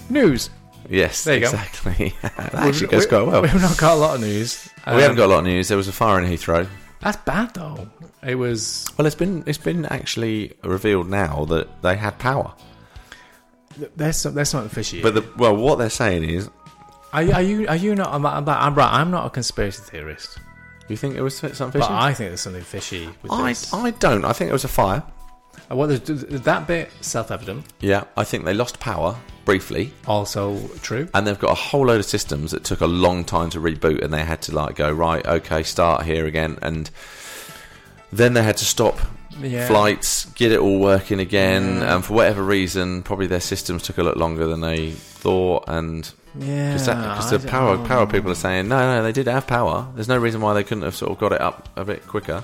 News. Yes, There you go. exactly. That actually goes quite well. We've not got a lot of news. We haven't got a lot of news. There was a fire in Heathrow. That's bad, though. It was... Well, it's been actually revealed now that they had power. There's something fishy. But what they're saying is... Are you not... I'm not a conspiracy theorist. You think it was something fishy? But I think there's something fishy with this. I don't. I think it was a fire. Well, that bit, self-evident. Yeah, I think they lost power briefly. Also true. And they've got a whole load of systems that took a long time to reboot, and they had to like go, right, okay, start here again. And then they had to stop flights, get it all working again. And for whatever reason, probably their systems took a lot longer than they thought. And because the power people are saying, no, they did have power. There's no reason why they couldn't have sort of got it up a bit quicker.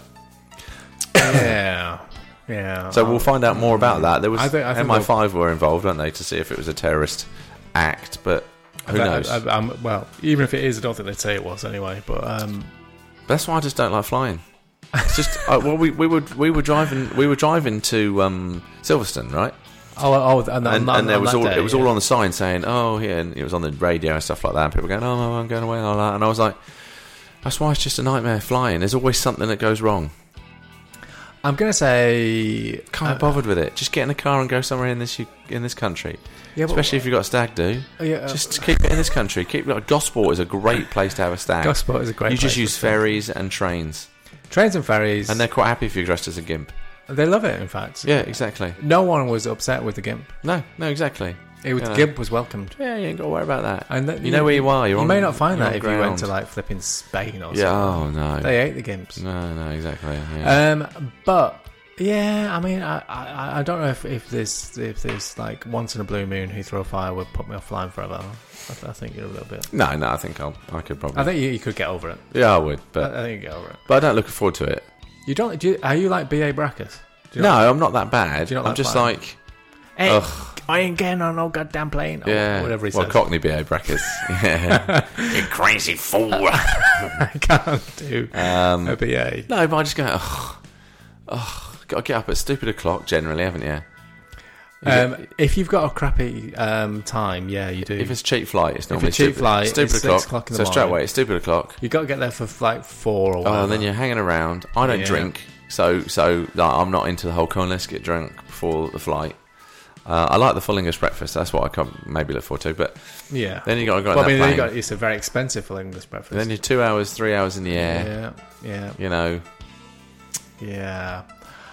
Yeah. Yeah. So we'll find out more about that. There was I think MI5 were involved, weren't they, to see if it was a terrorist act? But who knows? Well, even if it is, I don't think they'd say it was anyway. But that's why I just don't like flying. It's just we were driving to Silverstone, right? And there was it was all on the sign saying, oh yeah, and it was on the radio and stuff like that. And people going, oh, I'm going away and all that. And I was like, that's why it's just a nightmare flying. There's always something that goes wrong. I'm going to say... Can't be bothered with it. Just get in a car and go somewhere in this country. Yeah, especially if you've got a stag do. Just keep it in this country. Gosport is a great place to have a stag. Gosport is a great place. You just use ferries and trains. Trains and ferries. And they're quite happy if you're dressed as a gimp. They love it, in fact. Yeah, exactly. No one was upset with the gimp. No, exactly. The gimp was welcomed. Yeah, you ain't got to worry about that. And you know where you are. You may not find that if you went to like flipping Spain or something. Yeah, oh no. They hate the gimps. No, exactly. Yeah. But yeah, I mean, I don't know if this like once in a blue moon Heathrow fire would put me off flying forever. I think you're a little bit. No, I think I could probably. I think you could get over it. Yeah, I would, but I think you get over it. But I don't look forward to it. You don't? Are you like B.A. Baracus? No, I'm not that bad. I'm just flying? Like, hey, I ain't getting on no goddamn plane. Yeah, whatever he says. Cockney B.A. Baracus. Yeah, you crazy fool. I can't do a B.A. No, but I just go, got to get up at stupid o'clock generally, haven't you? If you've got a crappy time, yeah, you do. If it's a cheap flight, it's normally cheap flight. Stupid it's o'clock. 6 o'clock in the so morning. straight away, it's stupid o'clock. You got to get there for like 4 or whatever. Oh, and then you're hanging around. I don't drink, so like, I'm not into the whole "come on, let's get drunk" before the flight. I like the full English breakfast. That's what I can maybe look forward to. But yeah, then you got to go. Well, it's a very expensive full English breakfast. Then you're 2 hours, 3 hours in the air. Yeah. You know. Yeah,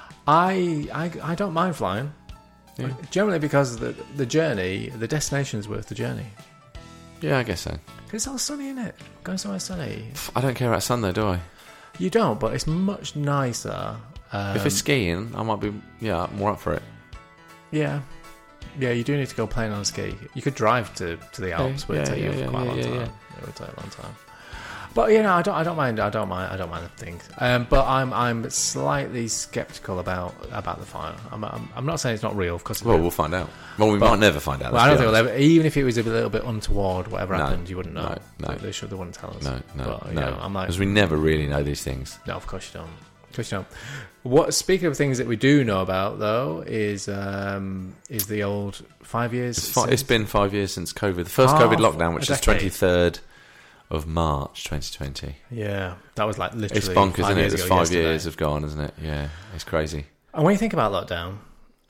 I don't mind flying. Yeah. Generally because the journey, the destination's worth the journey. Yeah, I guess so. It's all sunny, isn't it? Going somewhere sunny. I don't care about sun though, do I? You don't, but it's much nicer. If it's skiing, I might be more up for it. Yeah, you do need to go plane on ski. You could drive to the Alps, but it would take you quite a long time. It would take a long time. But I don't mind the things. But I'm slightly skeptical about the fire. I'm not saying it's not real, because we'll find out. Well, we might never find out. Well, I don't think we'll ever. Even if it was a little bit untoward, whatever happened, you wouldn't know. No. They wouldn't tell us. No. I'm like, because we never really know these things. No, of course you don't. Speaking of things that we do know about, though, is the old 5 years. It's been 5 years since COVID. The first COVID lockdown, which is 23rd of March 2020. Yeah, that was like literally. It's bonkers, isn't it? It's 5 years have gone, isn't it? Yeah, it's crazy. And when you think about lockdown,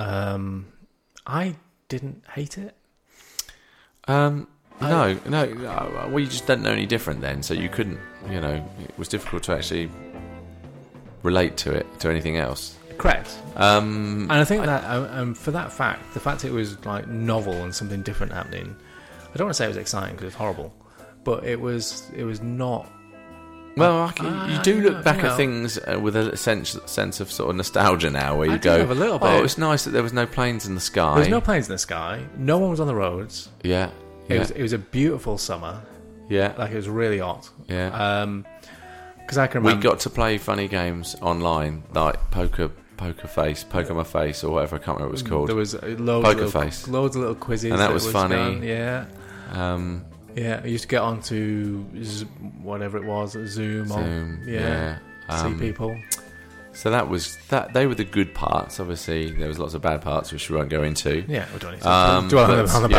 I didn't hate it. No, we just didn't know any different then, so you couldn't. It was difficult to actually relate to it, to anything else. Correct. And I think that for that fact, the fact it was like novel and something different happening, I don't want to say it was exciting because it's horrible, but it was not. Well, you do look back at things with a sense of sort of nostalgia now, where you go, have a little bit. "Oh, it's nice that there was no planes in the sky." There was no planes in the sky. No one was on the roads. Yeah. It was a beautiful summer. Yeah. Like, it was really hot. Yeah. Because I can remember... We got to play funny games online, like Poker Face, Poker My Face, or whatever, I can't remember what it was called. There was loads of little quizzes. And that was funny. Done. Yeah. I used to get onto whatever it was, Zoom. Yeah. See people. So they were the good parts. Obviously, there was lots of bad parts, which we won't go into. Yeah, we don't need to dwell on the